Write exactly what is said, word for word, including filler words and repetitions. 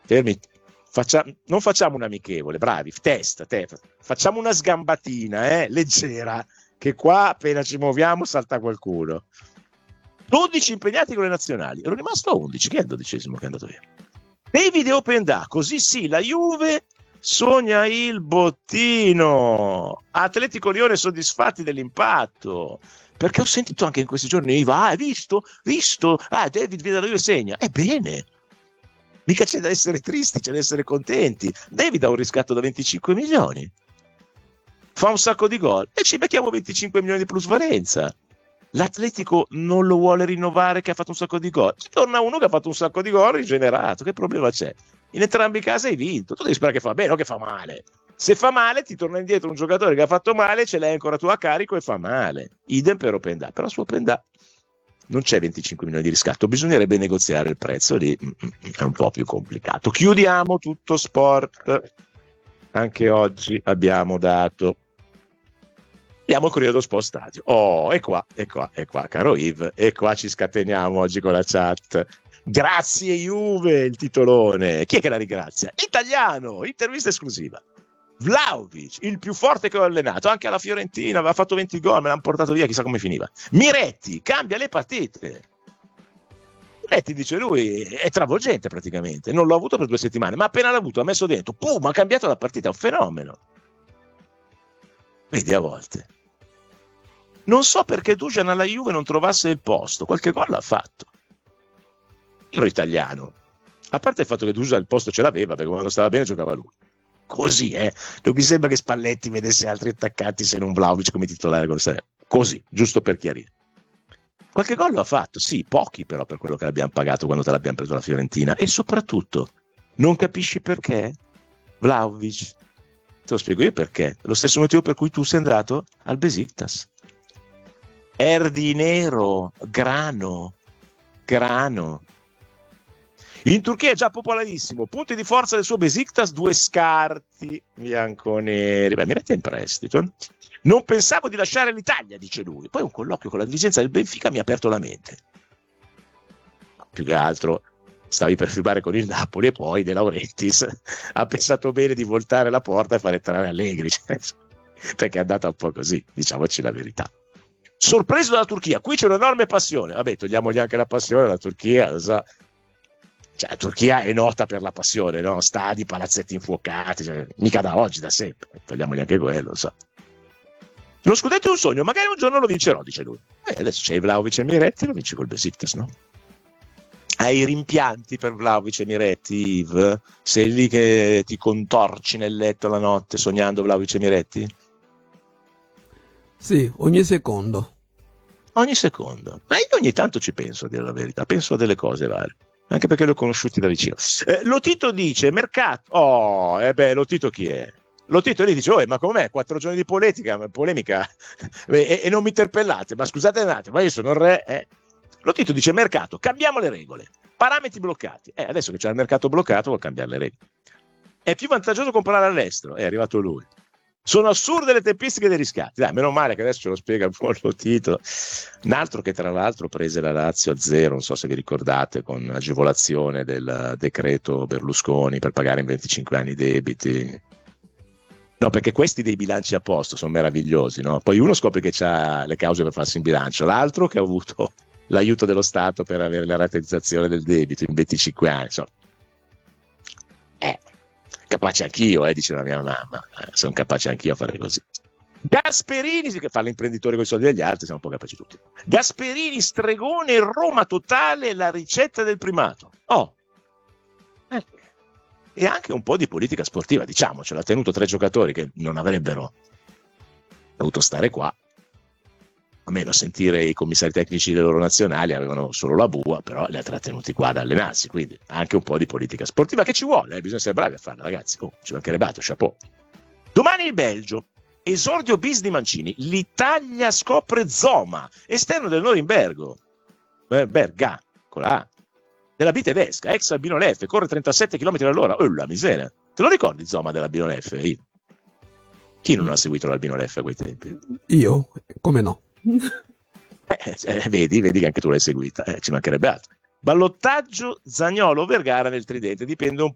fermi, faccia, non facciamo un amichevole, bravi, testa, testa, facciamo una sgambatina, eh, leggera, che qua appena ci muoviamo salta qualcuno. dodici impegnati con le nazionali, ero rimasto a undici, che è il dodicesimo che è andato via. David Openda, così sì, la Juve sogna il bottino. Atletico Lione soddisfatti dell'impatto, perché ho sentito anche in questi giorni, ah, hai visto? Visto? Ah, David viene dalla Juve segna. Ebbene, mica c'è da essere tristi, c'è da essere contenti. David ha un riscatto da venticinque milioni, fa un sacco di gol e ci becchiamo venticinque milioni di plusvalenza. L'Atletico non lo vuole rinnovare, che ha fatto un sacco di gol. Ci torna uno che ha fatto un sacco di gol rigenerato. Che problema c'è? In entrambi i casi hai vinto. Tu devi sperare che fa bene o che fa male. Se fa male ti torna indietro un giocatore che ha fatto male, ce l'hai ancora tu a carico e fa male. Idem per Openda. Però su Openda non c'è venticinque milioni di riscatto, bisognerebbe negoziare il prezzo, lì è un po' più complicato. Chiudiamo tutto sport. Anche oggi abbiamo dato Andiamo al Corriere dello Sport Stadio. Oh, e qua, e qua, e qua, caro Yves, e qua ci scateniamo oggi con la chat. Grazie Juve, il titolone. Chi è che la ringrazia? Italiano, intervista esclusiva. Vlahovic, il più forte che ho allenato, anche alla Fiorentina, aveva fatto venti gol, me l'hanno portato via, chissà come finiva. Miretti, cambia le partite. Miretti, dice lui, è travolgente praticamente, non l'ho avuto per due settimane, ma appena l'ha avuto, ha messo dentro, pum, ha cambiato la partita, è un fenomeno. Vedi, a volte non so perché Dusan alla Juve non trovasse il posto, qualche gol l'ha fatto. Ero italiano, a parte il fatto che Dusan il posto ce l'aveva, perché quando stava bene giocava lui. Così, eh, non mi sembra che Spalletti vedesse altri attaccanti se non Vlahovic come titolare. Così, giusto per chiarire. Qualche gol l'ha fatto, sì, pochi però per quello che l'abbiamo pagato quando te l'abbiamo preso la Fiorentina. E soprattutto, non capisci perché Vlahovic? Te lo spiego io perché. Lo stesso motivo per cui tu sei andato al Besiktas. Erdi nero, grano, grano. In Turchia è già popolarissimo. Punti di forza del suo Besiktas, due scarti bianconeri. Beh, mi metti in prestito. Non pensavo di lasciare l'Italia, dice lui. Poi un colloquio con la dirigenza del Benfica mi ha aperto la mente. Più che altro stavi per firmare con il Napoli e poi De Laurentiis ha pensato bene di voltare la porta e far entrare Allegri, perché è andata un po' così, diciamoci la verità. Sorpreso dalla Turchia, qui c'è un'enorme passione. Vabbè, togliamogli anche la passione, la Turchia, lo so. Cioè, la Turchia è nota per la passione, no? Stadi, palazzetti infuocati, cioè, mica da oggi, da sempre. Togliamogli anche quello, lo so. Lo scudetto è un sogno, magari un giorno lo vincerò, dice lui. E adesso c'è Vlahovic e Miretti, lo vinci col Besiktas, no? Hai rimpianti per Vlahovic e Miretti, Yves? Sei lì che ti contorci nel letto la notte sognando Vlahovic e Miretti? Sì, ogni secondo. Ogni secondo. Ma io ogni tanto ci penso, a dire la verità. Penso a delle cose varie. Anche perché li ho conosciuti da vicino. Eh, Lotito dice, mercato... Oh, e eh beh, Lotito chi è? Lotito lì dice, oh, ma com'è? Quattro giorni di polemica, polemica e, e non mi interpellate. Ma scusate un attimo, ma io sono il re. Eh. Lotito dice, mercato, cambiamo le regole. Parametri bloccati. Eh, adesso che c'è il mercato bloccato, vuol cambiare le regole. È più vantaggioso comprare all'estero. È arrivato lui. Sono assurde le tempistiche dei riscatti. Dai, meno male che adesso ce lo spiega un po' il Lotito. Un altro che tra l'altro prese la Lazio a zero, non so se vi ricordate, con agevolazione del decreto Berlusconi per pagare in venticinque anni i debiti. No, perché questi dei bilanci a posto sono meravigliosi, no? Poi uno scopre che c'ha le cause per farsi in bilancio, l'altro che ha avuto l'aiuto dello Stato per avere la rateizzazione del debito in venticinque anni. Insomma. Eh, capace anch'io, eh, dice la mia mamma, eh, sono capace anch'io a fare così. Gasperini, che fa l'imprenditore con i soldi degli altri, siamo un po' capaci tutti. Gasperini, stregone, Roma totale, la ricetta del primato. Oh, eh. E anche un po' di politica sportiva, diciamocelo, ha tenuto tre giocatori che non avrebbero dovuto stare qua, almeno a sentire i commissari tecnici delle loro nazionali avevano solo la bua, però li ha trattenuti qua ad allenarsi, quindi anche un po' di politica sportiva che ci vuole, eh? Bisogna essere bravi a farla, ragazzi, oh, ci mancherebbe altro, chapeau. Domani il Belgio, esordio bis di Mancini, l'Italia scopre Zoma, esterno del Norimbergo, eh, Berga, con la A, della B tedesca, ex Albino Leffe, corre trentasette chilometri all'ora, oh la miseria, te lo ricordi Zoma dell'Albino Leffe? Io. Chi non ha seguito l'Albino Leffe a quei tempi? Io? Come no? Eh, eh, vedi, vedi che anche tu l'hai seguita, eh, ci mancherebbe altro. Ballottaggio Zaniolo-Vergara nel tridente, dipende un